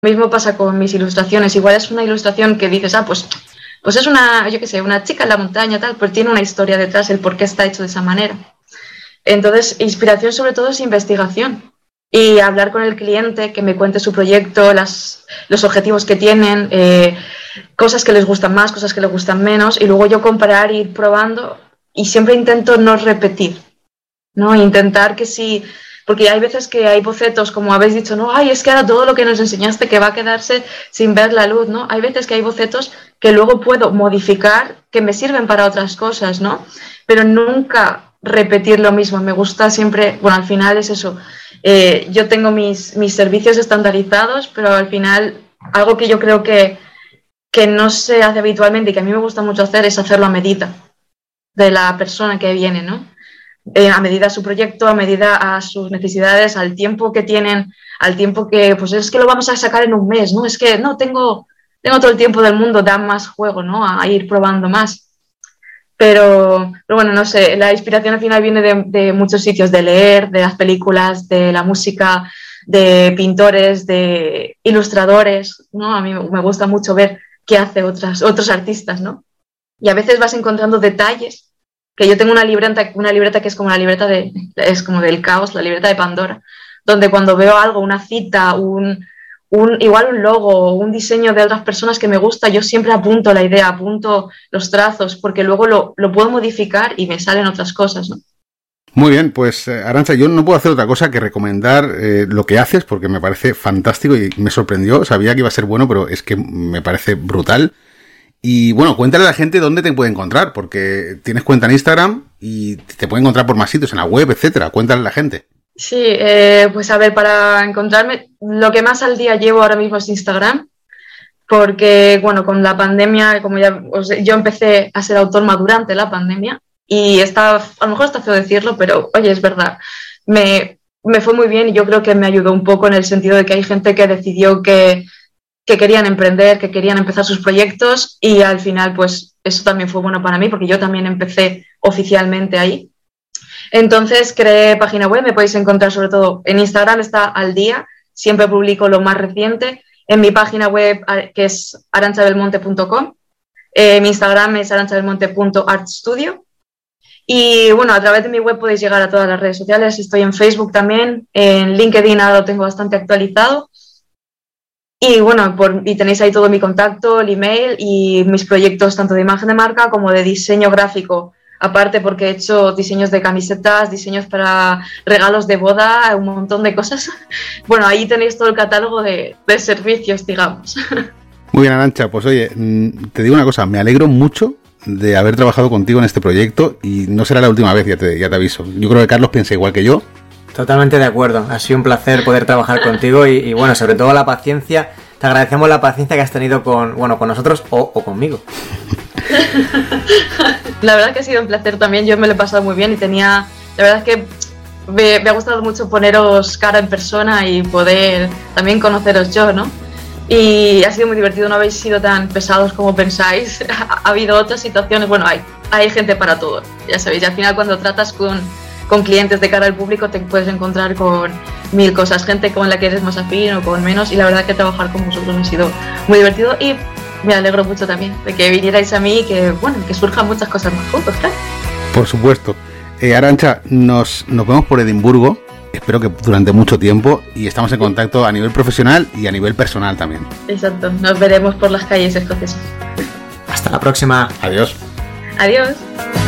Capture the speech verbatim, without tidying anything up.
Lo mismo pasa con mis ilustraciones. Igual es una ilustración que dices, ah, pues, pues es una, yo qué sé, una chica en la montaña, tal, pues tiene una historia detrás, el por qué está hecho de esa manera. Entonces, inspiración sobre todo es investigación. Y hablar con el cliente, que me cuente su proyecto, las, los objetivos que tienen, eh, cosas que les gustan más, cosas que les gustan menos, y luego yo comparar, ir probando, y siempre intento no repetir, ¿no? Intentar que si, porque hay veces que hay bocetos, como habéis dicho, no, ay, es que ahora todo lo que nos enseñaste que va a quedarse sin ver la luz, ¿no? Hay veces que hay bocetos que luego puedo modificar, que me sirven para otras cosas, ¿no? Pero nunca repetir lo mismo. Me gusta siempre, bueno, al final es eso. Eh, yo tengo mis, mis servicios estandarizados, pero al final algo que yo creo que, que no se hace habitualmente y que a mí me gusta mucho hacer es hacerlo a medida de la persona que viene, ¿no? Eh, a medida a su proyecto, a medida a sus necesidades, al tiempo que tienen, al tiempo que, pues es que lo vamos a sacar en un mes, ¿no? Es que no, tengo, tengo todo el tiempo del mundo, da más juego, ¿no? A, a ir probando más. Pero, pero bueno, no sé, la inspiración al final viene de, de muchos sitios, de leer, de las películas, de la música, de pintores, de ilustradores, ¿no? A mí me gusta mucho ver qué hace otras, otros artistas, ¿no? Y a veces vas encontrando detalles, que yo tengo una libreta, una libreta que es como la libreta de, es como del caos, la libreta de Pandora, donde cuando veo algo, una cita, un... Un, igual un logo, un diseño de otras personas que me gusta, yo siempre apunto la idea, apunto los trazos, porque luego lo, lo puedo modificar y me salen otras cosas, ¿no? Muy bien, pues Arantxa, yo no puedo hacer otra cosa que recomendar eh, lo que haces, porque me parece fantástico y me sorprendió, sabía que iba a ser bueno, pero es que me parece brutal. Y bueno, cuéntale a la gente dónde te puede encontrar, porque tienes cuenta en Instagram y te puede encontrar por más sitios, en la web, etcétera. Cuéntale a la gente. Sí, eh, pues a ver, para encontrarme, lo que más al día llevo ahora mismo es Instagram, porque, bueno, con la pandemia, como ya os, yo empecé a ser autónoma durante la pandemia y está, a lo mejor está feo decirlo, pero oye, es verdad, me, me fue muy bien y yo creo que me ayudó un poco en el sentido de que hay gente que decidió que, que querían emprender, que querían empezar sus proyectos y al final, pues eso también fue bueno para mí porque yo también empecé oficialmente ahí. Entonces creé página web, me podéis encontrar sobre todo en Instagram, está al día, siempre publico lo más reciente, en mi página web que es arantxa belmonte punto com, eh, mi Instagram es arantxa belmonte punto art studio y bueno, a través de mi web podéis llegar a todas las redes sociales, estoy en Facebook también, en LinkedIn ahora lo tengo bastante actualizado y bueno, por, y tenéis ahí todo mi contacto, el email y mis proyectos tanto de imagen de marca como de diseño gráfico. Aparte porque he hecho diseños de camisetas, diseños para regalos de boda, un montón de cosas. Bueno, ahí tenéis todo el catálogo de, de servicios, digamos. Muy bien, Arantxa, pues oye, te digo una cosa, me alegro mucho de haber trabajado contigo en este proyecto y no será la última vez, ya te, ya te aviso. Yo creo que Carlos piensa igual que yo. Totalmente de acuerdo, ha sido un placer poder trabajar contigo y, y bueno, sobre todo la paciencia. Te agradecemos la paciencia que has tenido con, bueno, con nosotros o, o conmigo. La verdad que ha sido un placer también, yo me lo he pasado muy bien y tenía, la verdad es que me, me ha gustado mucho poneros cara en persona y poder también conoceros yo, ¿no? Y ha sido muy divertido, no habéis sido tan pesados como pensáis, ha, ha habido otras situaciones, bueno, hay, hay gente para todo, ya sabéis, y al final cuando tratas con, con clientes de cara al público te puedes encontrar con mil cosas, gente con la que eres más afín o con menos y la verdad que trabajar con vosotros ha sido muy divertido y me alegro mucho también de que vinierais a mí y que, bueno, que surjan muchas cosas más juntos, claro. Por supuesto. Eh, Arantxa, nos, nos vemos por Edimburgo, espero que durante mucho tiempo, y estamos en contacto a nivel profesional y a nivel personal también. Exacto, nos veremos por las calles escocesas. Hasta la próxima. Adiós. Adiós.